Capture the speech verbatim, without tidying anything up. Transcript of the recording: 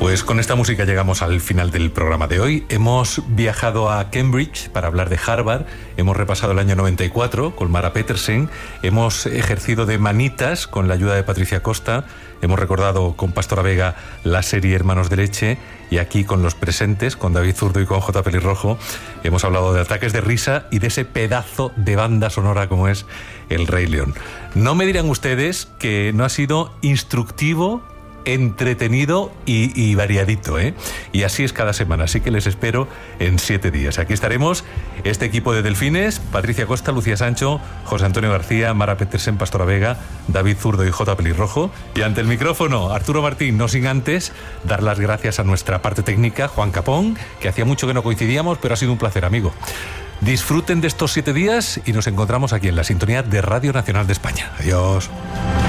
Pues con esta música llegamos al final del programa de hoy. Hemos viajado a Cambridge para hablar de Harvard, hemos repasado el año noventa y cuatro con Mara Petersen, hemos ejercido de manitas con la ayuda de Patricia Costa, hemos recordado con Pastora Vega la serie Hermanos de Leche, y aquí con los presentes, con David Zurdo y con J. Pelirrojo, hemos hablado de ataques de risa y de ese pedazo de banda sonora como es El Rey León. No me dirán ustedes que no ha sido instructivo, entretenido y, y variadito, ¿eh? Y así es cada semana, así que les espero en siete días. Aquí estaremos, este equipo de Delfines: Patricia Costa, Lucía Sancho, José Antonio García, Mara Petersen, Pastora Vega, David Zurdo y J. Pelirrojo. Y ante el micrófono, Arturo Martín, no sin antes dar las gracias a nuestra parte técnica, Juan Capón, que hacía mucho que no coincidíamos, pero ha sido un placer, amigo. Disfruten de estos siete días y nos encontramos aquí en la sintonía de Radio Nacional de España. Adiós.